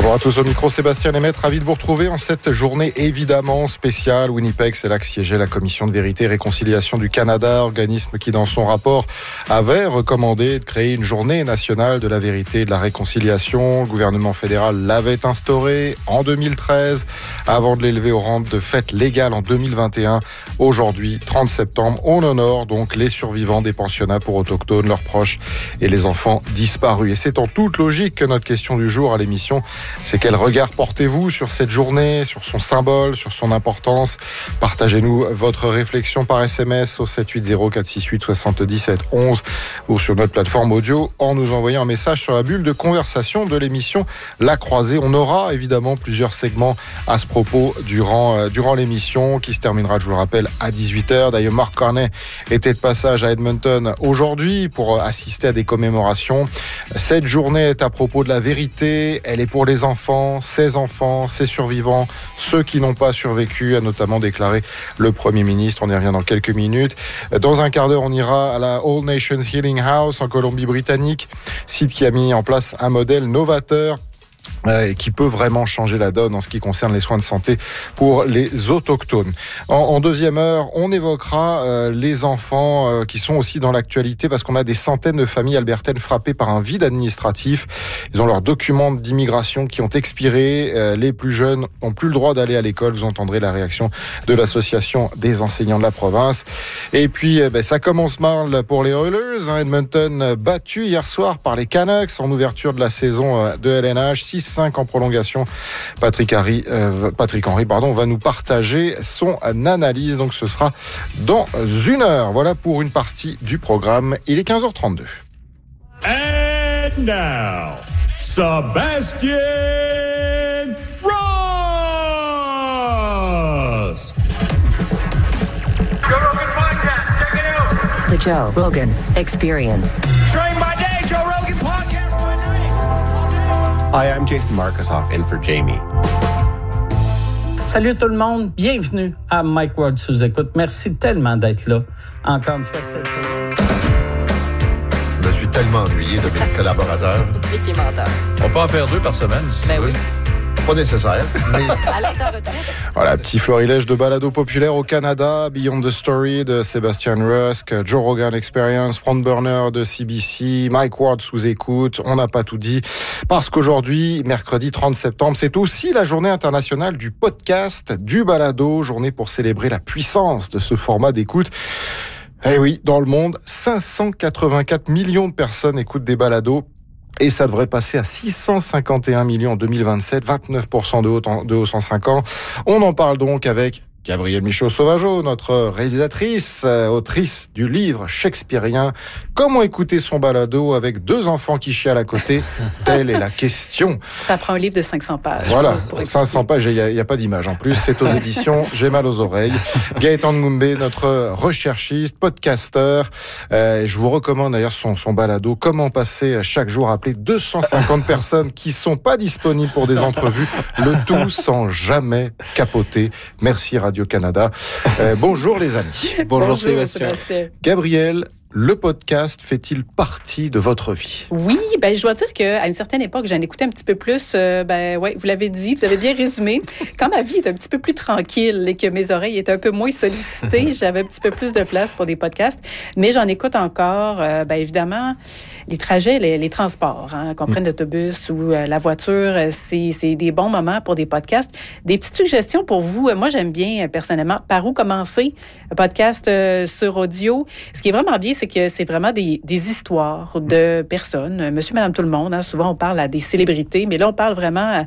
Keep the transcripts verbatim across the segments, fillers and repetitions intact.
Bonjour à tous, au micro Sébastien Lemaitre, ravi de vous retrouver en cette journée évidemment spéciale. Winnipeg, c'est là que siégeait la Commission de vérité et réconciliation du Canada, organisme qui dans son rapport avait recommandé de créer une journée nationale de la vérité et de la réconciliation. Le gouvernement fédéral l'avait instauré en deux mille treize avant de l'élever au rang de fête légale en deux mille vingt et un. Aujourd'hui, trente septembre, on honore donc les survivants des pensionnats pour autochtones, leurs proches et les enfants disparus. Et c'est en toute logique que notre question du jour à l'émission, c'est quel regard portez-vous sur cette journée, sur son symbole, sur son importance? Partagez-nous votre réflexion par S M S au sept huit zéro quatre six huit soixante-dix-sept onze ou sur notre plateforme audio en nous envoyant un message sur la bulle de conversation de l'émission La Croisée. On aura évidemment plusieurs segments à ce propos durant, euh, durant l'émission qui se terminera, je vous le rappelle, à dix-huit heures. D'ailleurs, Mark Carney était de passage à Edmonton aujourd'hui pour assister à des commémorations. Cette journée est à propos de la vérité. Elle est pour les enfants, ces enfants, ces survivants, ceux qui n'ont pas survécu, a notamment déclaré le Premier ministre. On y revient dans quelques minutes. Dans un quart d'heure, on ira à la All Nations Healing House en Colombie-Britannique, site qui a mis en place un modèle novateur et qui peut vraiment changer la donne en ce qui concerne les soins de santé pour les autochtones. En, en deuxième heure, on évoquera euh, les enfants euh, qui sont aussi dans l'actualité parce qu'on a des centaines de familles albertaines frappées par un vide administratif. Ils ont leurs documents d'immigration qui ont expiré. Euh, les plus jeunes n'ont plus le droit d'aller à l'école. Vous entendrez la réaction de l'association des enseignants de la province. Et puis, euh, ben, ça commence mal pour les Oilers. Hein, Edmonton battu hier soir par les Canucks en ouverture de la saison euh, de L N H. six cinq en prolongation. Patrick Henry, euh, Patrick Henry pardon, va nous partager son analyse. Donc ce sera dans une heure. Voilà pour une partie du programme. Il est quinze heures trente-deux. And now, Sébastien Ross! Joe Rogan Podcast, check it out! The Joe Rogan Experience. Train by day, Joe Rogan Podcast by night! Hi, I'm Jason Markusoff in for Jamie. Salut tout le monde, bienvenue à Mike Ward sous écoute. Merci tellement d'être là. Encore une fois cette semaine. Je me suis tellement ennuyé de mes collaborateurs. Et qui est menteur. On peut en faire deux par semaine. Si Ben oui. Pas nécessaire, mais... À la retraite. Voilà, petit florilège de balado populaire au Canada, Beyond the Story de Sébastien Rusk, Joe Rogan Experience, Front Burner de C B C, Mike Ward sous écoute. On n'a pas tout dit parce qu'aujourd'hui, mercredi trente septembre, c'est aussi la journée internationale du podcast, du balado, journée pour célébrer la puissance de ce format d'écoute. Eh oui, dans le monde, cinq cent quatre-vingt-quatre millions de personnes écoutent des balados. Et ça devrait passer à six cent cinquante et un millions en deux mille vingt-sept, vingt-neuf pour cent de hausse en, de hausse en cinq ans. On en parle donc avec Gabrielle Michaud-Sauvageau, notre réalisatrice, euh, autrice du livre shakespearien « Comment écouter son balado avec deux enfants qui chialent à côté ?» Telle est la question. Ça prend un livre de cinq cents pages. Voilà, cinq cents pages, il n'y a, a pas d'image en plus. C'est aux éditions J'ai mal aux oreilles. Gaëtan Ngumbe, notre recherchiste, podcasteur. Euh, je vous recommande d'ailleurs son, son balado « Comment passer chaque jour » appeler deux cent cinquante personnes qui sont pas disponibles pour des entrevues. Le tout sans jamais capoter. Merci Radio-Canada. Euh, bonjour les amis. Bonjour, bonjour Sébastien. Sébastien. Gabrielle, le podcast fait-il partie de votre vie? Oui, ben je dois dire qu'à une certaine époque, j'en écoutais un petit peu plus. Euh, ben ouais, vous l'avez dit, vous avez bien résumé. Quand ma vie est un petit peu plus tranquille et que mes oreilles étaient un peu moins sollicitées, j'avais un petit peu plus de place pour des podcasts. Mais j'en écoute encore, euh, ben évidemment, les trajets, les, les transports, hein, qu'on prenne l'autobus ou euh, la voiture, c'est, c'est des bons moments pour des podcasts. Des petites suggestions pour vous. Moi, j'aime bien, personnellement, par où commencer un podcast euh, sur audio. Ce qui est vraiment bien, c'est que c'est vraiment des, des histoires de personnes, monsieur, madame, tout le monde. Hein. Souvent, on parle à des célébrités, mais là, on parle vraiment à,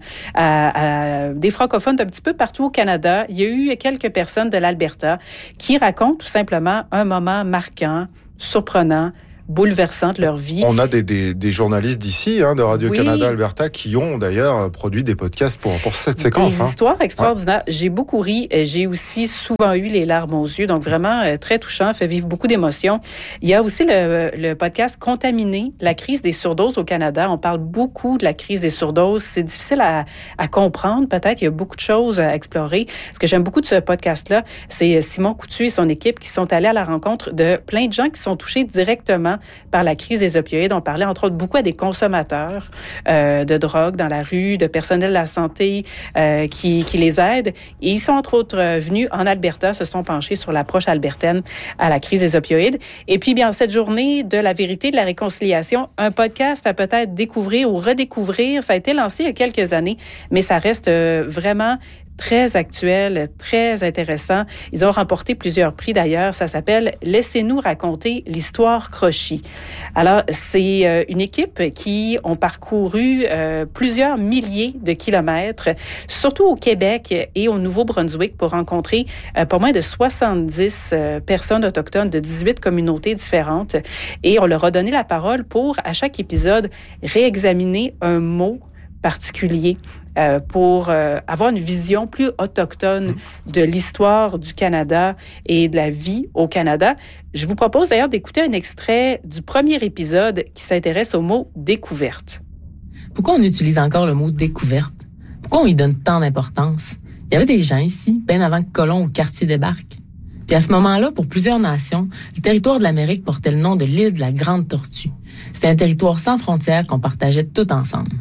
à, à des francophones d'un petit peu partout au Canada. Il y a eu quelques personnes de l'Alberta qui racontent tout simplement un moment marquant, surprenant, bouleversant de leur vie. On a des, des, des journalistes d'ici, hein, de Radio-Canada, oui. Alberta, qui ont d'ailleurs produit des podcasts pour, pour cette séquence. Des hein. histoires extraordinaires. Ouais. J'ai beaucoup ri. J'ai aussi souvent eu les larmes aux yeux. Donc, vraiment, très touchant, fait vivre beaucoup d'émotions. Il y a aussi le, le podcast Contaminé, la crise des surdoses au Canada. On parle beaucoup de la crise des surdoses. C'est difficile à, à comprendre, peut-être. Il y a beaucoup de choses à explorer. Ce que j'aime beaucoup de ce podcast-là, c'est Simon Coutu et son équipe qui sont allés à la rencontre de plein de gens qui sont touchés directement justement par la crise des opioïdes. On parlait entre autres beaucoup à des consommateurs euh, de drogue dans la rue, de personnel de la santé euh, qui, qui les aident. Et ils sont entre autres euh, venus en Alberta, se sont penchés sur l'approche albertaine à la crise des opioïdes. Et puis, bien, cette journée de la vérité, de la réconciliation, un podcast à peut-être découvrir ou redécouvrir. Ça a été lancé il y a quelques années, mais ça reste euh, vraiment très actuel, très intéressant. Ils ont remporté plusieurs prix d'ailleurs. Ça s'appelle « Laissez-nous raconter l'histoire Crochy ». Alors, c'est euh, une équipe qui ont parcouru euh, plusieurs milliers de kilomètres, surtout au Québec et au Nouveau-Brunswick, pour rencontrer euh, pas moins de soixante-dix euh, personnes autochtones de dix-huit communautés différentes. Et on leur a donné la parole pour, à chaque épisode, réexaminer un mot particulier euh, pour euh, avoir une vision plus autochtone de l'histoire du Canada et de la vie au Canada. Je vous propose d'ailleurs d'écouter un extrait du premier épisode qui s'intéresse au mot « découverte ». Pourquoi on utilise encore le mot « découverte »? Pourquoi on y donne tant d'importance? Il y avait des gens ici, bien avant que Colomb ou Cartier débarquent. Puis à ce moment-là, pour plusieurs nations, le territoire de l'Amérique portait le nom de l'île de la Grande Tortue. C'était un territoire sans frontières qu'on partageait tout ensemble.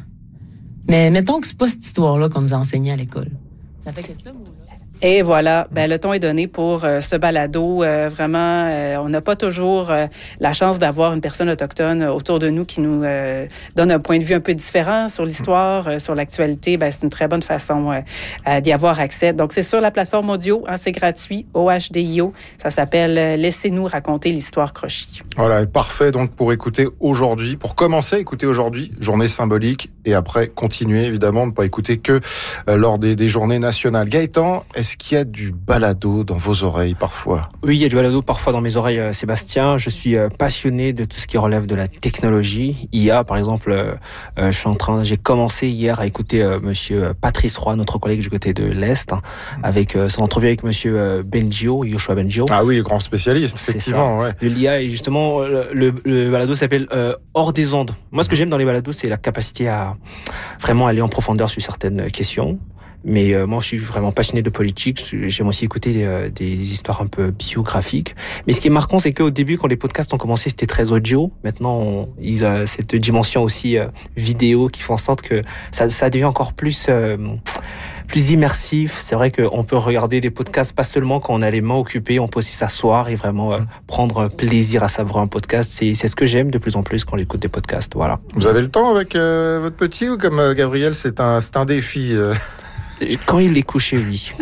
Mais mettons que c'est pas cette histoire-là qu'on nous a enseignée à l'école. Ça fait que ce mot-là... Et voilà, ben le ton est donné pour euh, ce balado. Euh, vraiment, euh, on n'a pas toujours euh, la chance d'avoir une personne autochtone autour de nous qui nous euh, donne un point de vue un peu différent sur l'histoire, euh, sur l'actualité. Ben c'est une très bonne façon euh, d'y avoir accès. Donc c'est sur la plateforme audio, hein, c'est gratuit, O H D I O. Ça s'appelle euh, Laissez-nous raconter l'histoire Crochy. Voilà, parfait donc pour écouter aujourd'hui, pour commencer à écouter aujourd'hui, journée symbolique, et après continuer évidemment, ne pas écouter que euh, lors des, des journées nationales. Gaëtan, est-ce qu'il y a du balado dans vos oreilles parfois? Oui, il y a du balado parfois dans mes oreilles, euh, Sébastien. Je suis euh, passionné de tout ce qui relève de la technologie. I A, par exemple, euh, euh, je suis en train, j'ai commencé hier à écouter euh, Monsieur Patrice Roy, notre collègue du côté de l'Est, hein, avec euh, son entrevue avec Monsieur euh, Bengio, Yoshua Bengio. Ah oui, grand spécialiste, effectivement. Ouais. De l'I A, et justement, le, le, le balado s'appelle euh, Hors des ondes. Moi, ce que j'aime dans les balados, c'est la capacité à vraiment aller en profondeur sur certaines questions. Mais euh, moi, je suis vraiment passionné de politique. J'aime aussi écouter euh, des histoires un peu biographiques. Mais ce qui est marquant, c'est qu'au début, quand les podcasts ont commencé, c'était très audio. Maintenant, on, ils ont cette dimension aussi euh, vidéo qui fait en sorte que ça, ça devient encore plus euh, plus immersif. C'est vrai qu'on peut regarder des podcasts pas seulement quand on a les mains occupées, on peut aussi s'asseoir et vraiment euh, prendre plaisir à savourer un podcast. C'est, c'est ce que j'aime de plus en plus quand j'écoute des podcasts. Voilà. Vous avez le temps avec euh, votre petit ou comme euh, Gabriel, c'est un, c'est un défi euh... Quand il est couché, oui.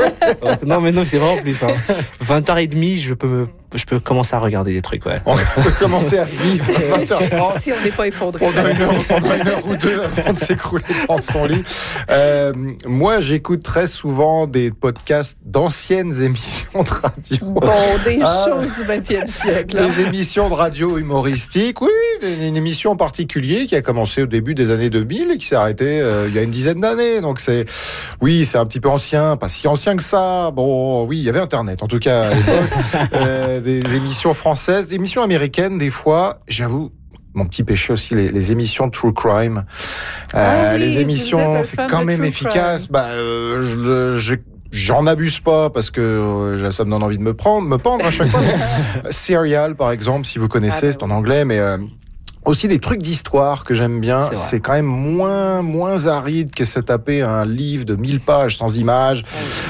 non, mais non, c'est vraiment plus. Hein. vingt heures trente, je peux me, je peux commencer à regarder des trucs, ouais. On peut commencer à vivre vingt heures trente. Si on n'est pas effondré. Pendant une heure, pendant une heure ou deux avant de s'écrouler dans son lit. Euh, moi, j'écoute très souvent des podcasts d'anciennes émissions de radio. Bon, des ah, choses du vingtième siècle. Hein. Des émissions de radio humoristiques, oui, une émission en particulier qui a commencé au début des années deux mille et qui s'est arrêtée euh, il y a une dizaine d'années. Donc c'est, oui, c'est un petit peu ancien, pas si ancien que ça. Bon, oui, il y avait Internet, en tout cas, à l'époque. euh, des émissions françaises, des émissions américaines, des fois, j'avoue, mon petit péché aussi, les, les émissions de True Crime. Euh, ah oui, les émissions, c'est quand même efficace. Bah, euh, je, je, j'en abuse pas parce que euh, ça me donne envie de me prendre, me pendre à chaque fois. Serial, par exemple, si vous connaissez, ah, bah, c'est en anglais, mais... Euh, aussi des trucs d'histoire que j'aime bien, c'est, c'est quand même moins moins aride que se taper un livre de mille pages sans images.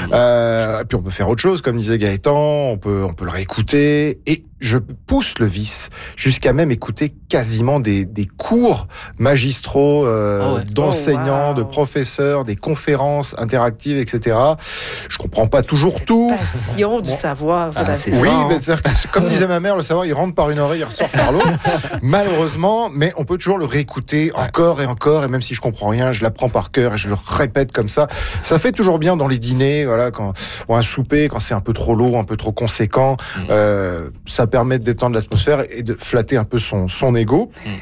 Euh, et puis on peut faire autre chose, comme disait Gaëtan, on peut on peut le réécouter. Et je pousse le vice jusqu'à même écouter quasiment des des cours magistraux euh, oh ouais. d'enseignants, oh, wow. de professeurs, des conférences interactives, et cetera. Je comprends pas toujours Cette tout. Passion du savoir, ça ah, c'est oui, ça, mais c'est-à-dire que, comme disait ma mère, le savoir il rentre par une oreille, il ressort par l'autre. Malheureusement. Mais on peut toujours le réécouter encore et encore, et même si je comprends rien, je l'apprends par cœur et je le répète comme ça. Ça fait toujours bien dans les dîners, voilà, quand ou un souper, quand c'est un peu trop lourd, un peu trop conséquent. Mmh. Euh, ça permet de détendre l'atmosphère et de flatter un peu son son ego. Mmh.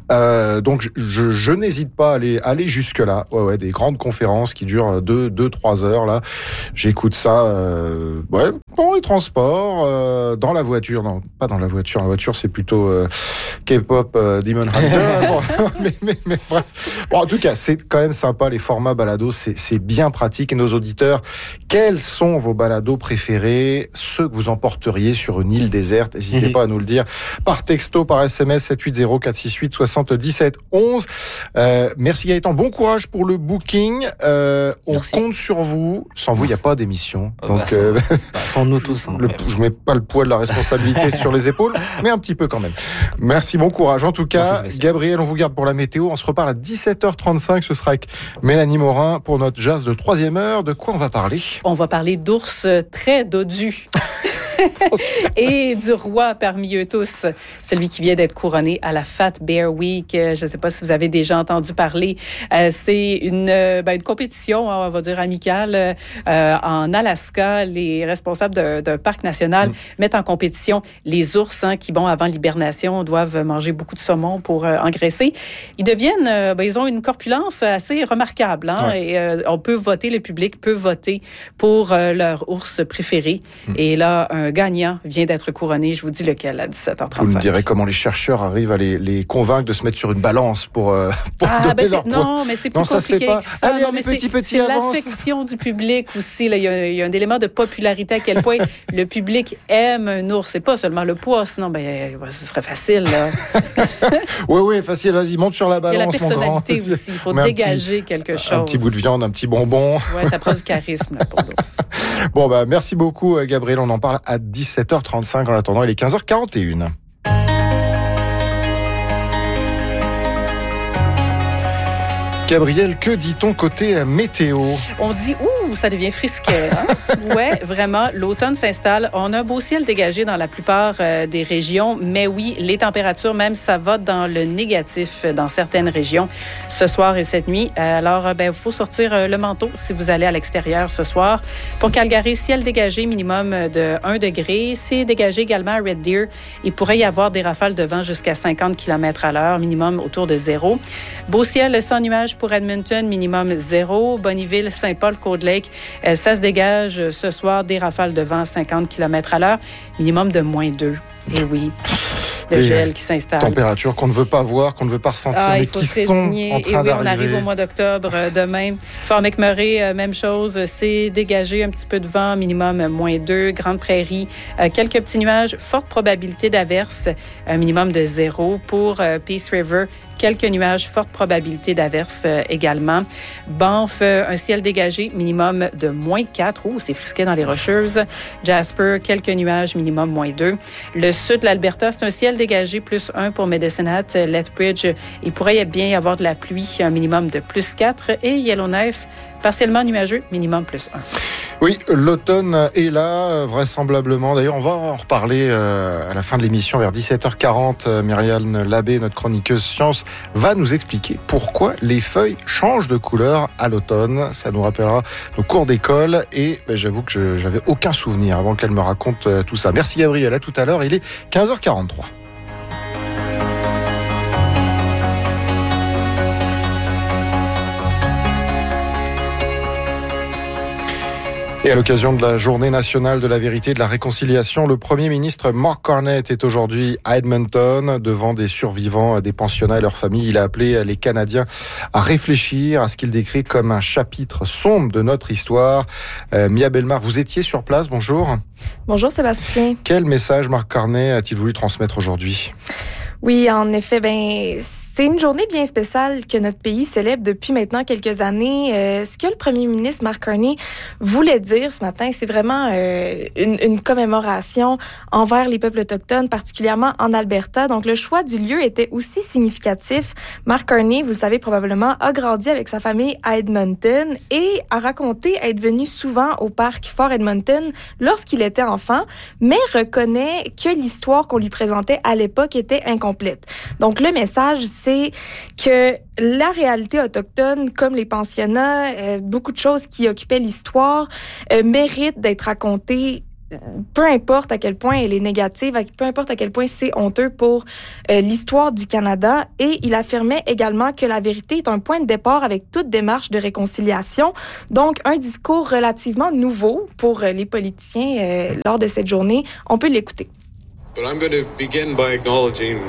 Euh, donc je, je, je n'hésite pas à aller, aller jusque là. Ouais, ouais, des grandes conférences qui durent deux, deux, trois heures là. J'écoute ça, euh, ouais, dans les transports, euh, dans la voiture. Non, pas dans la voiture. La voiture, c'est plutôt euh, K-pop, euh, Demon Hunter. Bon, mais, mais, mais bref. Bon, en tout cas, c'est quand même sympa les formats balados. C'est, c'est bien pratique. Et nos auditeurs, quels sont vos balados préférés, ceux que vous emporteriez sur une île déserte? N'hésitez mmh. pas à nous le dire par texto, par S M S sept huit zéro quatre six huit soixante-dix-sept onze. Euh, merci Gaëtan, bon courage pour le booking. Euh, on merci. compte sur vous. Sans vous, il n'y a pas d'émission. Oh, Donc, bah, sans, euh, bah, sans nous tous. Hein, le, je ne mets pas le poids de la responsabilité sur les épaules, mais un petit peu quand même. Merci, bon courage. En tout cas, merci, Gabriel, on vous garde pour la météo. On se reparle à dix-sept heures trente-cinq. Ce sera avec Mélanie Morin pour notre jazz de troisième heure. De quoi on va parler? On va parler d'ours très dodus. Et du roi parmi eux tous, celui qui vient d'être couronné à la Fat Bear Week. Je ne sais pas si vous avez déjà entendu parler. Euh, c'est une, ben, une compétition, on va dire amicale, euh, en Alaska. Les responsables d'un, d'un parc national mmh. mettent en compétition les ours hein, qui, bon, avant l'hibernation, doivent manger beaucoup de saumon pour euh, engraisser. Ils deviennent, euh, ben, ils ont une corpulence assez remarquable. Hein, ouais. Et euh, on peut voter, le public peut voter pour euh, leur ours préféré. Mmh. Et là, un gagnant vient d'être couronné. Je vous dis lequel à dix-sept heures trente-cinq. Vous me direz comment les chercheurs arrivent à les, les convaincre de se mettre sur une balance pour, euh, pour ah, donner ben leur poids. Non, mais c'est plus non, compliqué ça se fait pas. que ça. Allez, non, allez, mais petit, c'est, petit, c'est avance. l'affection du public aussi. Là. Il, y a, il y a un élément de popularité à quel point le public aime un ours. C'est pas seulement le poids, sinon ben, ce serait facile. Là. oui, oui, facile. Vas-y, monte sur la balance, il y a la personnalité mon grand. Aussi. Il faut mais dégager petit, quelque chose. Un petit bout de viande, un petit bonbon. Oui, ça prend du charisme là, pour l'ours. Bon, bah, merci beaucoup, Gabriel. On en parle à dix-sept heures trente-cinq. En attendant, il est quinze heures quarante et une. Gabriel, que dit-on côté météo? On dit, ouh, ça devient frisquet. Hein? Ouais, vraiment, l'automne s'installe. On a un beau ciel dégagé dans la plupart euh, des régions, mais oui, les températures, même, ça va dans le négatif dans certaines régions ce soir et cette nuit. Euh, alors, ben, il faut sortir euh, le manteau si vous allez à l'extérieur ce soir. Pour Calgary, ciel dégagé, minimum de un degré. C'est dégagé également à Red Deer. Il pourrait y avoir des rafales de vent jusqu'à cinquante kilomètres à l'heure, minimum autour de zéro. Beau ciel sans nuages pour Edmonton, minimum zéro. Bonneville, Saint-Paul, Cold Lake, euh, ça se dégage ce soir, des rafales de vent cinquante kilomètres à l'heure, minimum de moins deux. Et oui, le et gel qui s'installe. Température qu'on ne veut pas voir, qu'on ne veut pas ressentir, ah, mais qui sont en train et oui, d'arriver. On arrive au mois d'octobre euh, demain. Fort McMurray, euh, même chose, c'est dégagé, un petit peu de vent, minimum euh, moins deux. Grande Prairie, euh, quelques petits nuages, forte probabilité d'averse, un minimum de zéro. Pour euh, Peace River, quelques nuages, forte probabilité d'averse euh, également. Banff, euh, un ciel dégagé, minimum de moins quatre. Oh, c'est frisqué dans les Rocheuses. Jasper, quelques nuages, minimum moins deux. Le sud de l'Alberta, c'est un ciel dégagé, plus un pour Medicine Hat. Lethbridge, il pourrait bien y avoir de la pluie, un minimum de plus quatre. Et Yellowknife, partiellement nuageux, minimum plus un. Oui, l'automne est là, vraisemblablement. D'ailleurs, on va en reparler euh, à la fin de l'émission, vers dix-sept heures quarante. Myriam Labbé, notre chroniqueuse science, va nous expliquer pourquoi les feuilles changent de couleur à l'automne. Ça nous rappellera nos cours d'école. Et ben, j'avoue que je j'avais aucun souvenir avant qu'elle me raconte euh, tout ça. Merci Gabriel, à tout à l'heure. Il est quinze heures quarante-trois. Et à l'occasion de la Journée nationale de la vérité et de la réconciliation, le Premier ministre Mark Carney est aujourd'hui à Edmonton devant des survivants des pensionnats et leurs familles. Il a appelé les Canadiens à réfléchir à ce qu'il décrit comme un chapitre sombre de notre histoire. Euh, Mia Bellemare, vous étiez sur place, bonjour. Bonjour Sébastien. Quel message Mark Carney a-t-il voulu transmettre aujourd'hui? Oui, en effet, ben... c'est une journée bien spéciale que notre pays célèbre depuis maintenant quelques années. Euh, ce que le premier ministre Mark Carney voulait dire ce matin, c'est vraiment euh, une, une commémoration envers les peuples autochtones, particulièrement en Alberta. Donc, le choix du lieu était aussi significatif. Mark Carney, vous le savez probablement, a grandi avec sa famille à Edmonton et a raconté être venu souvent au parc Fort Edmonton lorsqu'il était enfant, mais reconnaît que l'histoire qu'on lui présentait à l'époque était incomplète. Donc, le message, c'est c'est que la réalité autochtone, comme les pensionnats, euh, beaucoup de choses qui occupaient l'histoire, euh, méritent d'être racontées peu importe à quel point elle est négative, peu importe à quel point c'est honteux pour euh, l'histoire du Canada. Et il affirmait également que la vérité est un point de départ avec toute démarche de réconciliation. Donc, un discours relativement nouveau pour euh, les politiciens euh, lors de cette journée. On peut l'écouter. But I'm going to begin by acknowledging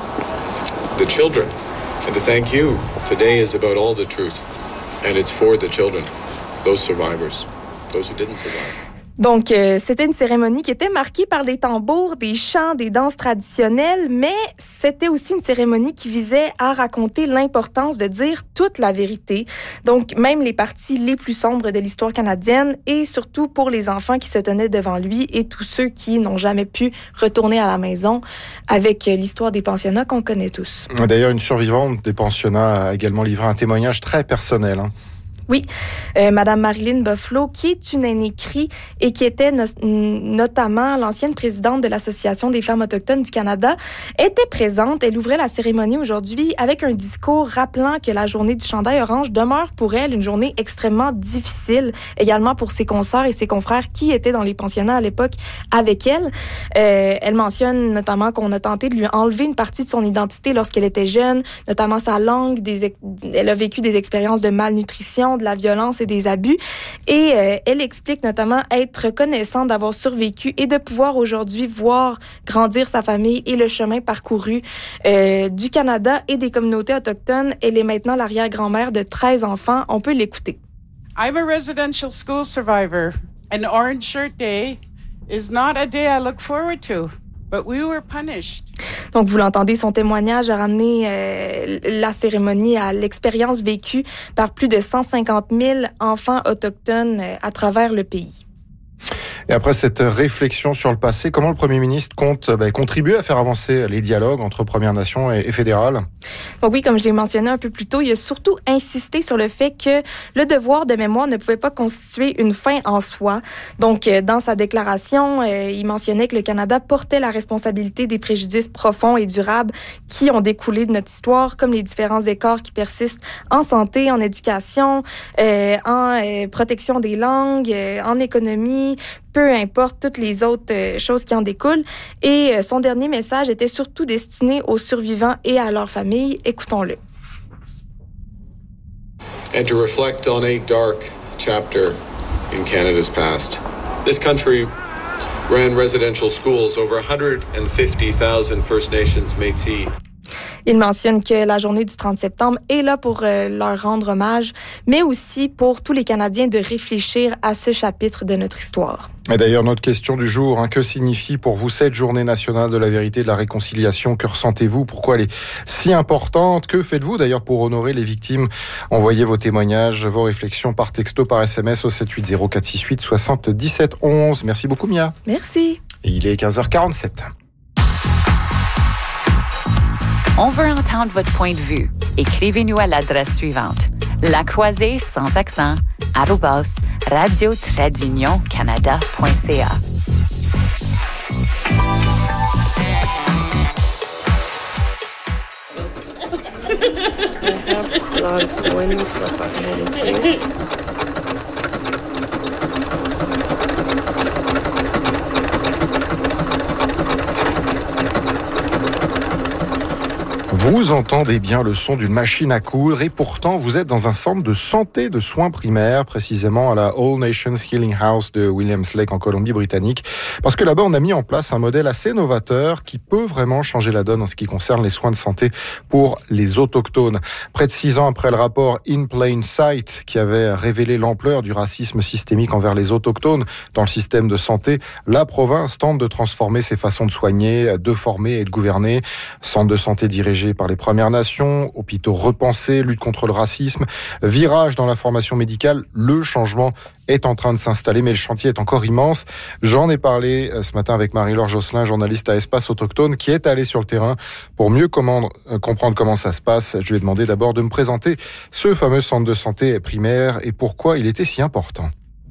the children and to thank you. Today is about all the truth, and it's for the children, those survivors, those who didn't survive. Donc, euh, c'était une cérémonie qui était marquée par des tambours, des chants, des danses traditionnelles, mais c'était aussi une cérémonie qui visait à raconter l'importance de dire toute la vérité. Donc, même les parties les plus sombres de l'histoire canadienne et surtout pour les enfants qui se tenaient devant lui et tous ceux qui n'ont jamais pu retourner à la maison avec l'histoire des pensionnats qu'on connaît tous. D'ailleurs, une survivante des pensionnats a également livré un témoignage très personnel, hein. Oui, euh, Madame Marilyn Buffalo, qui est une aînée crie et qui était no- notamment l'ancienne présidente de l'Association des femmes autochtones du Canada, était présente. Elle ouvrait la cérémonie aujourd'hui avec un discours rappelant que la journée du chandail orange demeure pour elle une journée extrêmement difficile, également pour ses consoeurs et ses confrères qui étaient dans les pensionnats à l'époque avec elle. Euh, elle mentionne notamment qu'on a tenté de lui enlever une partie de son identité lorsqu'elle était jeune, notamment sa langue. Des, elle a vécu des expériences de malnutrition, de la violence et des abus. Et euh, elle explique notamment être reconnaissante d'avoir survécu et de pouvoir aujourd'hui voir grandir sa famille et le chemin parcouru euh, du Canada et des communautés autochtones. Elle est maintenant l'arrière-grand-mère de treize enfants. On peut l'écouter. I'm a residential school survivor. An Orange Shirt Day is not a day I look forward to, but we were punished. Donc, vous l'entendez, son témoignage a ramené euh, la cérémonie à l'expérience vécue par plus de cent cinquante mille enfants autochtones euh, à travers le pays. Et après cette réflexion sur le passé, comment le Premier ministre compte bah, contribuer à faire avancer les dialogues entre Premières Nations et, et fédérales? Donc oui, comme je l'ai mentionné un peu plus tôt, il a surtout insisté sur le fait que le devoir de mémoire ne pouvait pas constituer une fin en soi. Donc, dans sa déclaration, euh, il mentionnait que le Canada portait la responsabilité des préjudices profonds et durables qui ont découlé de notre histoire, comme les différents écarts qui persistent en santé, en éducation, euh, en euh, protection des langues, euh, en économie, peu importe toutes les autres euh, choses qui en découlent. Et euh, son dernier message était surtout destiné aux survivants et à leurs familles. Écoutons-le. And to reflect on a dark chapter in Canada's past. This country ran residential schools. Over one hundred fifty thousand First Nations Métis. Il mentionne que la journée du trente septembre est là pour euh, leur rendre hommage, mais aussi pour tous les Canadiens de réfléchir à ce chapitre de notre histoire. Et d'ailleurs, notre question du jour, hein, que signifie pour vous cette journée nationale de la vérité et de la réconciliation? Que ressentez-vous? Pourquoi elle est si importante? Que faites-vous d'ailleurs pour honorer les victimes? Envoyez vos témoignages, vos réflexions par texto, par S M S au sept huit zéro quatre six huit soixante-dix-sept onze. Merci beaucoup, Mia. Merci. Et il est quinze heures quarante-sept. On veut entendre votre point de vue. Écrivez-nous à l'adresse suivante. Lacroisée sans accent, arobase radio trait d'union canada point c a. Vous entendez bien le son d'une machine à coudre et pourtant vous êtes dans un centre de santé de soins primaires, précisément à la All Nations Healing House de Williams Lake en Colombie-Britannique, parce que là-bas on a mis en place un modèle assez novateur qui peut vraiment changer la donne en ce qui concerne les soins de santé pour les autochtones. Près de six ans après le rapport In Plain Sight qui avait révélé l'ampleur du racisme systémique envers les autochtones dans le système de santé, la province tente de transformer ses façons de soigner, de former et de gouverner. Centre de santé dirigé par les Premières Nations, hôpitaux repensés, lutte contre le racisme, virage dans la formation médicale, le changement est en train de s'installer, mais le chantier est encore immense. J'en ai parlé ce matin avec Marie-Laure Josselin, journaliste à Espace Autochtone, qui est allée sur le terrain pour mieux comprendre comment ça se passe. Je lui ai demandé d'abord de me présenter ce fameux centre de santé primaire et pourquoi il était si important.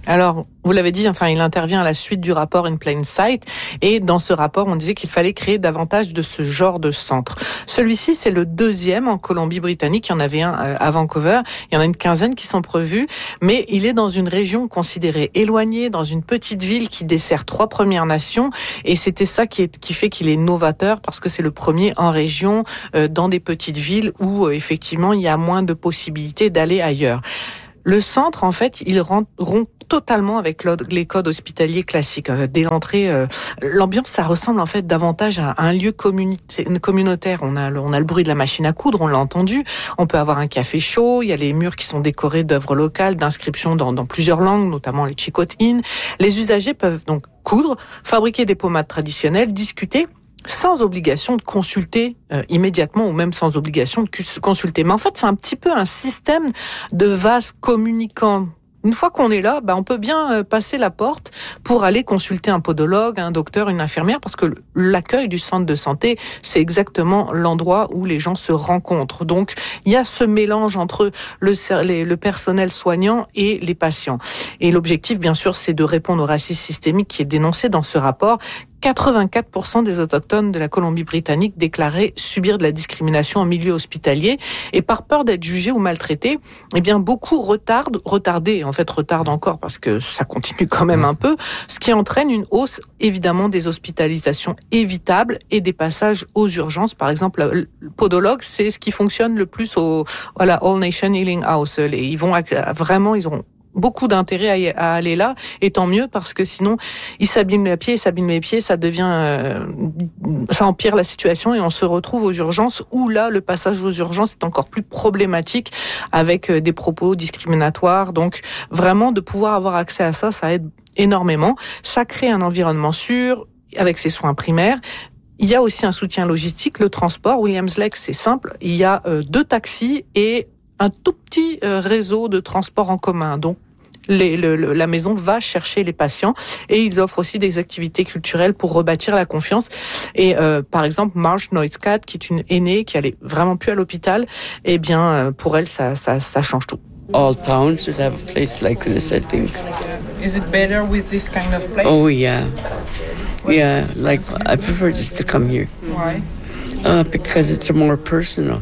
Alors, vous l'avez dit, enfin, il intervient à la suite du rapport In Plain Sight. Et dans ce rapport, on disait qu'il fallait créer davantage de ce genre de centre. Celui-ci, c'est le deuxième en Colombie-Britannique. Il y en avait un à Vancouver. Il y en a une quinzaine qui sont prévus. Mais il est dans une région considérée éloignée, dans une petite ville qui dessert trois Premières Nations. Et c'était ça qui, est, qui fait qu'il est novateur, parce que c'est le premier en région, euh, dans des petites villes où, euh, effectivement, il y a moins de possibilités d'aller ailleurs. Le centre, en fait, il rompt totalement avec les codes hospitaliers classiques. Dès l'entrée, euh, l'ambiance, ça ressemble en fait davantage à un lieu communautaire. On a, le, on a le bruit de la machine à coudre, on l'a entendu. On peut avoir un café chaud. Il y a les murs qui sont décorés d'œuvres locales, d'inscriptions dans, dans plusieurs langues, notamment les Chicot-in. Les usagers peuvent donc coudre, fabriquer des pommades traditionnelles, discuter, sans obligation de consulter euh, immédiatement, ou même sans obligation de consulter. Mais en fait, c'est un petit peu un système de vases communicants. Une fois qu'on est là, bah, on peut bien euh, passer la porte pour aller consulter un podologue, un docteur, une infirmière, parce que l'accueil du centre de santé, c'est exactement l'endroit où les gens se rencontrent. Donc, il y a ce mélange entre le, les, le personnel soignant et les patients. Et l'objectif, bien sûr, c'est de répondre au racisme systémique qui est dénoncé dans ce rapport. quatre-vingt-quatre pour cent des autochtones de la Colombie-Britannique déclaraient subir de la discrimination en milieu hospitalier, et par peur d'être jugés ou maltraités, eh bien beaucoup retardent, retardés, en fait retardent encore parce que ça continue quand même un peu, ce qui entraîne une hausse évidemment des hospitalisations évitables et des passages aux urgences. Par exemple, le podologue, c'est ce qui fonctionne le plus au à la All Nation Healing House. Ils vont vraiment, ils auront beaucoup d'intérêt à, à aller là, et tant mieux, parce que sinon, ils s'abîment les pieds, ils s'abîment les pieds, ça devient, euh, ça empire la situation, et on se retrouve aux urgences, où là, le passage aux urgences est encore plus problématique, avec des propos discriminatoires. Donc, vraiment, de pouvoir avoir accès à ça, ça aide énormément. Ça crée un environnement sûr, avec ses soins primaires. Il y a aussi un soutien logistique, le transport. Williams Lake, c'est simple. Il y a euh, deux taxis et un tout petit euh, réseau de transport en commun. Donc, Les, le, le, la maison va chercher les patients, et ils offrent aussi des activités culturelles pour rebâtir la confiance. Et euh, par exemple, Marge Noiscat, qui est une aînée qui allait vraiment plus à l'hôpital, eh bien euh, pour elle ça, ça, ça change tout. All towns should have a place like this, I think. Is it better with this kind of place? Oh yeah, yeah. Like I prefer just to come here. Why? Uh, because it's more personal.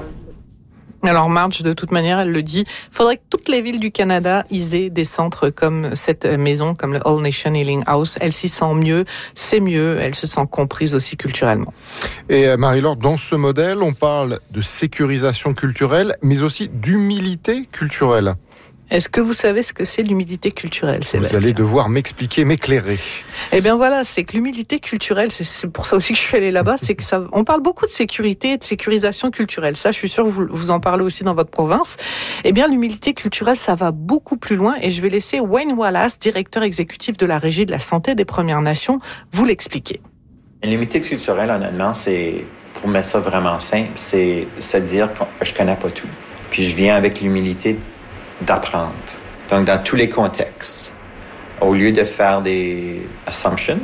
Alors Marge, de toute manière, elle le dit, il faudrait que toutes les villes du Canada aient des centres comme cette maison, comme le All Nation Healing House. Elle s'y sent mieux, c'est mieux, elle se sent comprise aussi culturellement. Et Marie-Laure, dans ce modèle, on parle de sécurisation culturelle, mais aussi d'humilité culturelle. Est-ce que vous savez ce que c'est l'humilité culturelle, Sébastien ? Vous allez devoir m'expliquer, m'éclairer. Eh bien voilà, c'est que l'humilité culturelle, c'est pour ça aussi que je suis allée là-bas, c'est que ça, on parle beaucoup de sécurité et de sécurisation culturelle. Ça, je suis sûre que vous, vous en parlez aussi dans votre province. Eh bien, l'humilité culturelle, ça va beaucoup plus loin, et je vais laisser Wayne Wallace, directeur exécutif de la Régie de la santé des Premières Nations, vous l'expliquer. L'humilité culturelle, honnêtement, c'est, pour mettre ça vraiment simple, c'est se dire que je connais pas tout. Puis je viens avec l'humilité d'apprendre. Donc, dans tous les contextes, au lieu de faire des assumptions,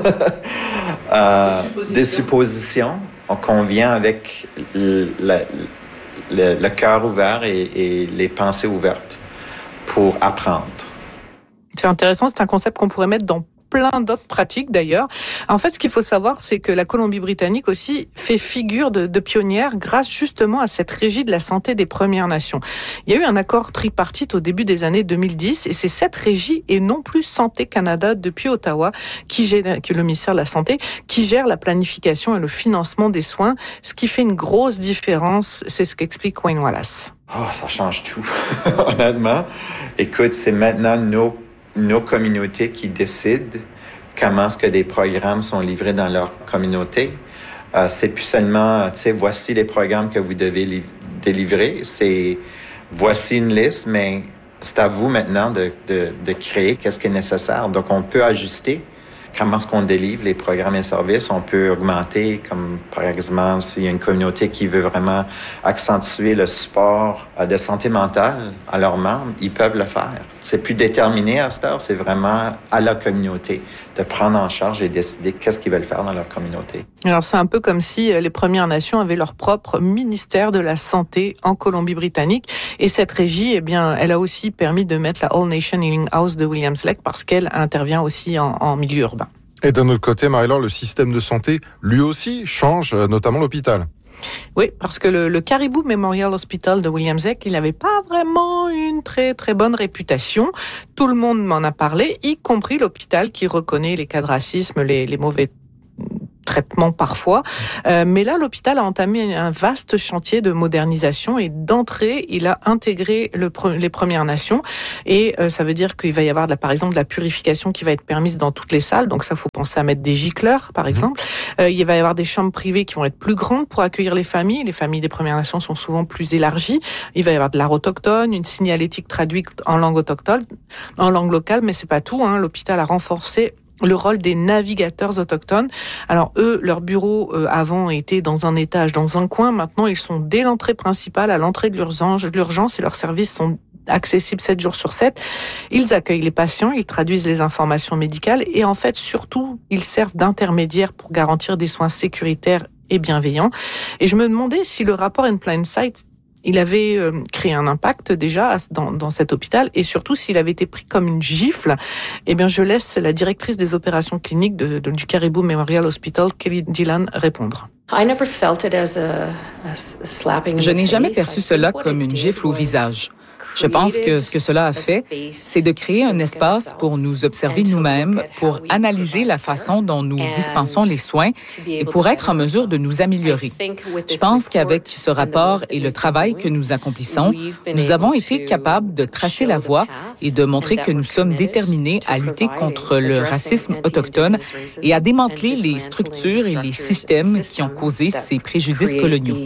euh, des suppositions, des suppositions qu'on vient avec le, le, le, le cœur ouvert et, et les pensées ouvertes pour apprendre. C'est intéressant, c'est un concept qu'on pourrait mettre dans plein d'autres pratiques d'ailleurs. En fait, ce qu'il faut savoir, c'est que la Colombie-Britannique aussi fait figure de, de pionnière grâce justement à cette régie de la santé des Premières Nations. Il y a eu un accord tripartite au début des années deux mille dix, et c'est cette régie et non plus Santé Canada depuis Ottawa, qui gère, qui est le ministère de la Santé, qui gère la planification et le financement des soins, ce qui fait une grosse différence. C'est ce qu'explique Wayne Wallace. Oh, ça change tout, honnêtement. Écoute, c'est maintenant nos nos communautés qui décident comment est-ce que des programmes sont livrés dans leur communauté. Euh, c'est plus seulement, tu sais, voici les programmes que vous devez li- délivrer. C'est, voici une liste, mais c'est à vous maintenant de, de, de créer qu'est-ce qui est nécessaire. Donc, on peut ajuster comment est-ce qu'on délivre les programmes et services. On peut augmenter, comme par exemple, s'il y a une communauté qui veut vraiment accentuer le support de santé mentale à leurs membres, ils peuvent le faire. C'est plus déterminé à cette heure, c'est vraiment à la communauté de prendre en charge et décider qu'est-ce qu'ils veulent faire dans leur communauté. Alors c'est un peu comme si les Premières Nations avaient leur propre ministère de la Santé en Colombie-Britannique. Et cette régie, eh bien, elle a aussi permis de mettre la All Nation Healing House de Williams Lake parce qu'elle intervient aussi en, en milieu urbain. Et d'un autre côté, Marie-Laure, le système de santé, lui aussi, change, notamment l'hôpital. Oui, parce que le, le Caribou Memorial Hospital de Williams Lake, il n'avait pas vraiment une très très bonne réputation. Tout le monde m'en a parlé, y compris l'hôpital qui reconnaît les cas de racisme, les, les mauvais traitements parfois. Euh, mais là, l'hôpital a entamé un vaste chantier de modernisation et d'entrée, il a intégré le, les Premières Nations et euh, ça veut dire qu'il va y avoir, de la, par exemple, de la purification qui va être permise dans toutes les salles. Donc ça, faut penser à mettre des gicleurs, par exemple. Euh, il va y avoir des chambres privées qui vont être plus grandes pour accueillir les familles. Les familles des Premières Nations sont souvent plus élargies. Il va y avoir de l'art autochtone, une signalétique traduite en langue autochtone, en langue locale, mais c'est pas tout, hein. L'hôpital a renforcé le rôle des navigateurs autochtones. Alors eux, leurs bureaux euh, avant étaient dans un étage, dans un coin. Maintenant, ils sont dès l'entrée principale, à l'entrée de l'urgence, et leurs services sont accessibles sept jours sur sept. Ils accueillent les patients, ils traduisent les informations médicales et en fait, surtout, ils servent d'intermédiaires pour garantir des soins sécuritaires et bienveillants. Et je me demandais si le rapport In Plain Sight, il avait euh, créé un impact déjà dans, dans cet hôpital et surtout s'il avait été pris comme une gifle, eh bien je laisse la directrice des opérations cliniques de, de, du Caribou Memorial Hospital, Kelly Dillon, répondre. Je n'ai jamais perçu cela comme une gifle au visage. Je pense que ce que cela a fait, c'est de créer un espace pour nous observer nous-mêmes, pour analyser la façon dont nous dispensons les soins et pour être en mesure de nous améliorer. Je pense qu'avec ce rapport et le travail que nous accomplissons, nous avons été capables de tracer la voie et de montrer que nous sommes déterminés à lutter contre le racisme autochtone et à démanteler les structures et les systèmes qui ont causé ces préjudices coloniaux.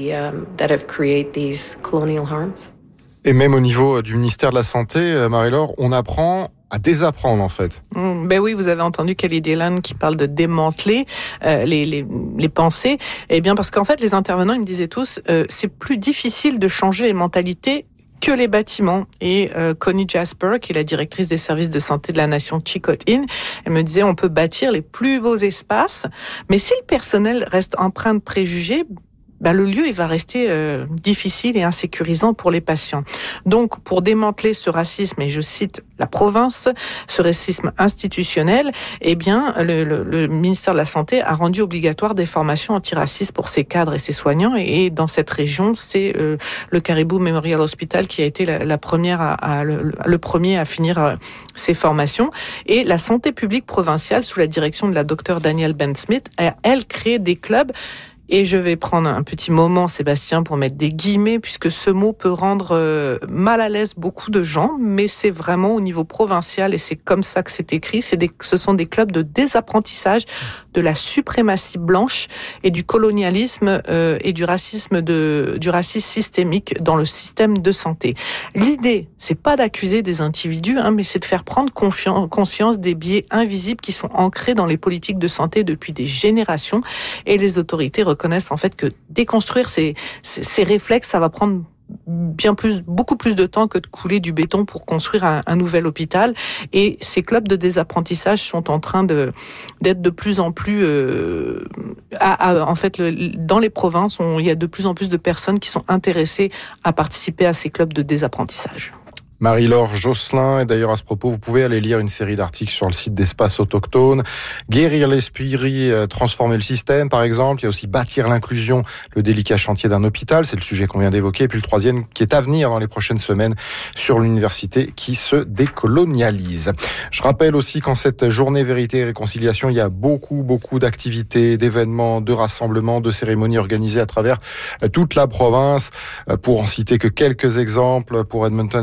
Et même au niveau du ministère de la Santé, Marie-Laure, on apprend à désapprendre en fait. Mmh, ben oui, vous avez entendu Kelly Dillon qui parle de démanteler euh, les, les, les pensées. Eh bien parce qu'en fait, les intervenants, ils me disaient tous, euh, c'est plus difficile de changer les mentalités que les bâtiments. Et euh, Connie Jasper, qui est la directrice des services de santé de la nation Chicot-In, elle me disait, on peut bâtir les plus beaux espaces, mais si le personnel reste empreint de préjugés, ben le lieu il va rester euh, difficile et insécurisant pour les patients. Donc, pour démanteler ce racisme, et je cite la province, ce racisme institutionnel, eh bien, le, le, le ministère de la Santé a rendu obligatoire des formations antiracistes pour ses cadres et ses soignants. Et, et dans cette région, c'est euh, le Caribou Memorial Hospital qui a été la, la première à, à le, le premier à finir euh, ces formations. Et la santé publique provinciale, sous la direction de la docteure Danielle Ben-Smith, a, elle, créé des clubs. Et je vais prendre un petit moment, Sébastien, pour mettre des guillemets, puisque ce mot peut rendre euh, mal à l'aise beaucoup de gens, mais c'est vraiment au niveau provincial, et c'est comme ça que c'est écrit. C'est des, ce sont des clubs de désapprentissage de la suprématie blanche et du colonialisme euh, et du racisme de, du racisme systémique dans le système de santé. L'idée, c'est pas d'accuser des individus, hein, mais c'est de faire prendre confiance, conscience des biais invisibles qui sont ancrés dans les politiques de santé depuis des générations, et les autorités reconnaissent en fait que déconstruire ces, ces, ces réflexes, ça va prendre bien plus, beaucoup plus de temps que de couler du béton pour construire un, un nouvel hôpital. Et ces clubs de désapprentissage sont en train de d'être de plus en plus, euh, à, à, en fait, le, dans les provinces, on, il y a de plus en plus de personnes qui sont intéressées à participer à ces clubs de désapprentissage. Marie-Laure Josselin, et d'ailleurs à ce propos, vous pouvez aller lire une série d'articles sur le site d'Espace Autochtone. Guérir l'esprit, transformer le système, par exemple. Il y a aussi bâtir l'inclusion, le délicat chantier d'un hôpital. C'est le sujet qu'on vient d'évoquer. Et puis le troisième qui est à venir dans les prochaines semaines sur l'université qui se décolonialise. Je rappelle aussi qu'en cette journée Vérité et Réconciliation, il y a beaucoup, beaucoup d'activités, d'événements, de rassemblements, de cérémonies organisées à travers toute la province. Pour en citer que quelques exemples, pour Edmonton et sa région,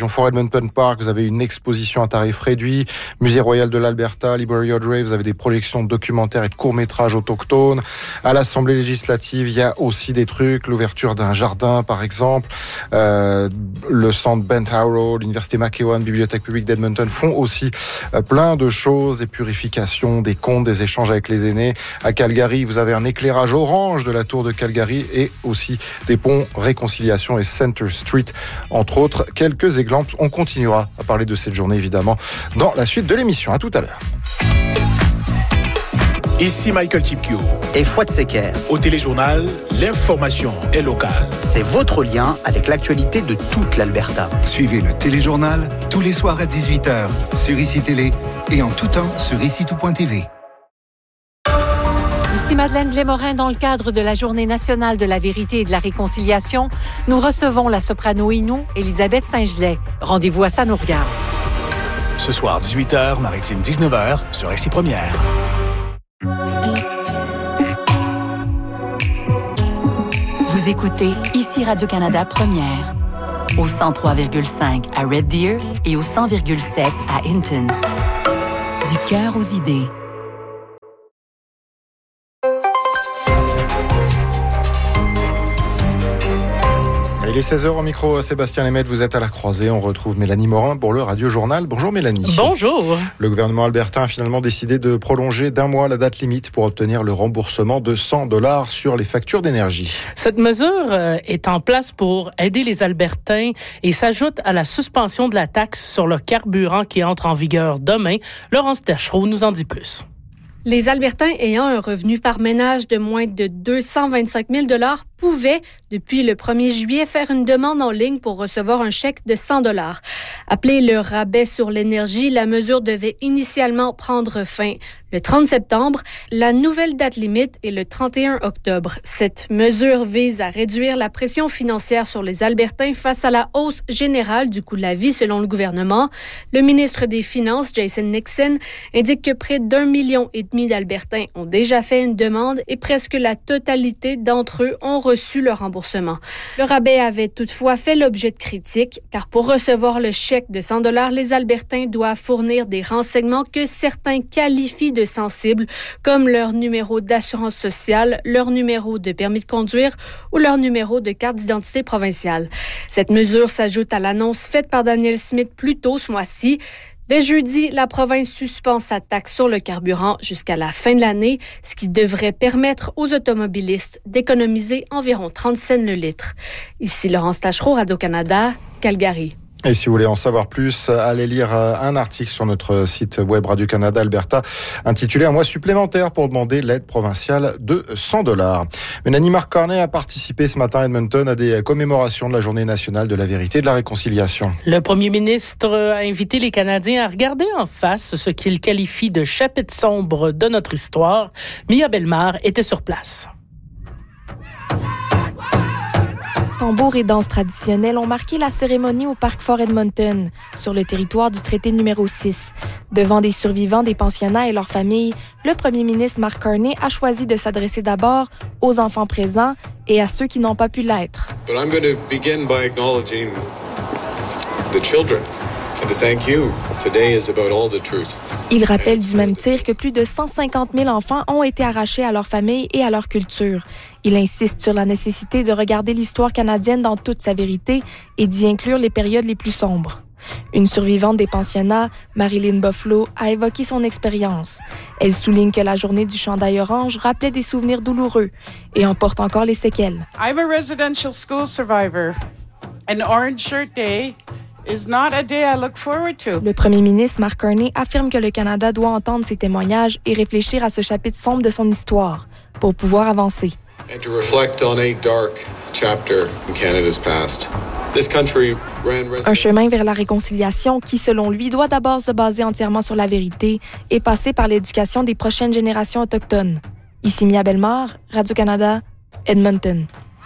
région Fort Edmonton Park, vous avez une exposition à tarif réduit. Musée royal de l'Alberta, Library Audrey, vous avez des projections de documentaires et de courts-métrages autochtones. À l'Assemblée législative, il y a aussi des trucs, l'ouverture d'un jardin, par exemple. Euh, le centre Bent Howard, l'université McEwan, bibliothèque publique d'Edmonton font aussi euh, plein de choses, des purifications, des comptes, des échanges avec les aînés. À Calgary, vous avez un éclairage orange de la tour de Calgary et aussi des ponts Réconciliation et Center Street, entre autres quelques exemples. On continuera à parler de cette journée, évidemment, dans la suite de l'émission. À tout à l'heure. Ici Michael Chipkio et Fouad Seker. Au téléjournal, l'information est locale. C'est votre lien avec l'actualité de toute l'Alberta. Suivez le téléjournal tous les soirs à dix-huit heures sur Ici Télé et en tout temps sur ici tout point t v. Ici Madeleine Glémorin. Dans le cadre de la Journée nationale de la vérité et de la réconciliation, nous recevons la soprano Innu, Elisabeth Saint-Gelais. Rendez-vous à Ça nous regarde. Ce soir, dix-huit heures, Maritime dix-neuf heures, sur Ici Première. Vous écoutez Ici Radio-Canada Première, au cent trois virgule cinq à Red Deer et au cent virgule sept à Hinton. Du cœur aux idées. Il est seize heures au micro, Sébastien Lemaitre, vous êtes à la croisée. On retrouve Mélanie Morin pour le Radio Journal. Bonjour Mélanie. Bonjour. Le gouvernement albertain a finalement décidé de prolonger d'un mois la date limite pour obtenir le remboursement de cent dollars sur les factures d'énergie. Cette mesure est en place pour aider les Albertains et s'ajoute à la suspension de la taxe sur le carburant qui entre en vigueur demain. Laurence Tachereau nous en dit plus. Les Albertains ayant un revenu par ménage de moins de deux cent vingt-cinq mille dollars pouvaient, depuis le premier juillet, faire une demande en ligne pour recevoir un chèque de cent dollars. Appelé le rabais sur l'énergie, la mesure devait initialement prendre fin le trente septembre. La nouvelle date limite est le trente et un octobre. Cette mesure vise à réduire la pression financière sur les Albertains face à la hausse générale du coût de la vie selon le gouvernement. Le ministre des Finances, Jason Nixon, indique que près d'un million et demi d'Albertains ont déjà fait une demande et presque la totalité d'entre eux ont reçu le remboursement. Le rabais avait toutefois fait l'objet de critiques, car pour recevoir le chèque de cent dollars, les Albertains doivent fournir des renseignements que certains qualifient de sensibles, comme leur numéro d'assurance sociale, leur numéro de permis de conduire ou leur numéro de carte d'identité provinciale. Cette mesure s'ajoute à l'annonce faite par Daniel Smith plus tôt ce mois-ci. Dès jeudi, la province suspend sa taxe sur le carburant jusqu'à la fin de l'année, ce qui devrait permettre aux automobilistes d'économiser environ trente cents le litre. Ici Laurence Tachereau, Radio-Canada, Calgary. Et si vous voulez en savoir plus, allez lire un article sur notre site web Radio-Canada Alberta intitulé « Un mois supplémentaire pour demander l'aide provinciale de cent dollars ». Mélanie Marc-Cornet a participé ce matin à Edmonton à des commémorations de la Journée nationale de la vérité et de la réconciliation. Le premier ministre a invité les Canadiens à regarder en face ce qu'il qualifie de chapitre sombre de notre histoire. Mia Bellemare était sur place. Tambours et danses traditionnelles ont marqué la cérémonie au parc Fort Edmonton, sur le territoire du traité numéro six. Devant des survivants des pensionnats et leurs familles, le premier ministre Mark Carney a choisi de s'adresser d'abord aux enfants présents et à ceux qui n'ont pas pu l'être. But I'm going to begin by acknowledging the children and to thank you. Today is about all the truth. Il rappelle du même tir que plus de cent cinquante mille enfants ont été arrachés à leur famille et à leur culture. Il insiste sur la nécessité de regarder l'histoire canadienne dans toute sa vérité et d'y inclure les périodes les plus sombres. Une survivante des pensionnats, Marilyn Buffalo, a évoqué son expérience. Elle souligne que la journée du chandail orange rappelait des souvenirs douloureux et en porte encore les séquelles. I'm a residential school survivor. An Orange Shirt Day is not a day I look forward to. Le premier ministre Mark Carney affirme que le Canada doit entendre ces témoignages et réfléchir à ce chapitre sombre de son histoire pour pouvoir avancer. And to reflect on a dark chapter in Canada's past. This country ran Un chemin vers la réconciliation qui, selon lui, doit d'abord se baser entièrement sur la vérité et passer par l'éducation des prochaines générations autochtones. Ici Mia Bellemare, Radio-Canada, Edmonton.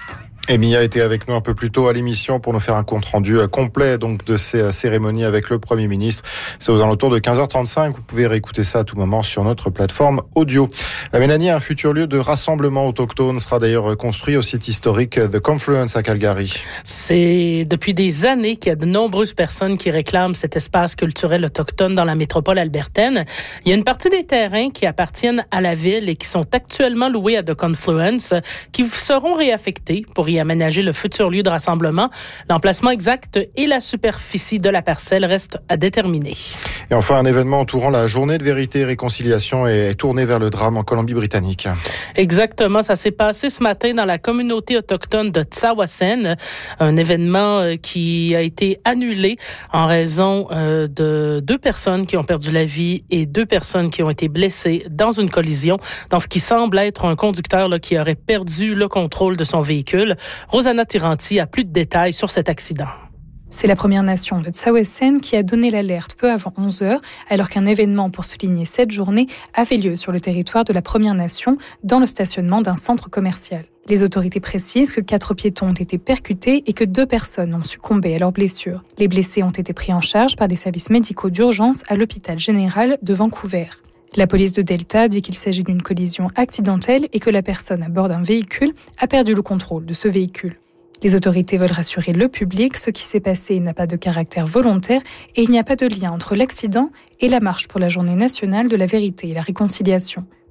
Et Mia était avec nous un peu plus tôt à l'émission pour nous faire un compte-rendu complet donc de ces cérémonies avec le Premier ministre. C'est aux alentours de quinze heures trente-cinq. Vous pouvez réécouter ça à tout moment sur notre plateforme audio. Mélanie, un futur lieu de rassemblement autochtone sera d'ailleurs construit au site historique The Confluence à Calgary. C'est depuis des années qu'il y a de nombreuses personnes qui réclament cet espace culturel autochtone dans la métropole albertaine. Il y a une partie des terrains qui appartiennent à la ville et qui sont actuellement loués à The Confluence qui seront réaffectés pour y aménager le futur lieu de rassemblement. L'emplacement exact et la superficie de la parcelle restent à déterminer. Et enfin, un événement entourant la journée de vérité et réconciliation est tourné vers le drame en Colombie-Britannique. Exactement, ça s'est passé ce matin dans la communauté autochtone de Tsawwassen, un événement qui a été annulé en raison de deux personnes qui ont perdu la vie et deux personnes qui ont été blessées dans une collision, dans ce qui semble être un conducteur là, qui aurait perdu le contrôle de son véhicule. Rosanna Tiranti a plus de détails sur cet accident. C'est la Première Nation de Tsawwassen qui a donné l'alerte peu avant onze heures, alors qu'un événement pour souligner cette journée avait lieu sur le territoire de la Première Nation, dans le stationnement d'un centre commercial. Les autorités précisent que quatre piétons ont été percutés et que deux personnes ont succombé à leurs blessures. Les blessés ont été pris en charge par les services médicaux d'urgence à l'hôpital général de Vancouver. La police de Delta dit qu'il s'agit d'une collision accidentelle et que la personne à bord d'un véhicule a perdu le contrôle de ce véhicule. Les autorités veulent rassurer le public, ce qui s'est passé n'a pas de caractère volontaire et il n'y a pas de lien entre l'accident et la marche pour la Journée nationale de la vérité et la réconciliation.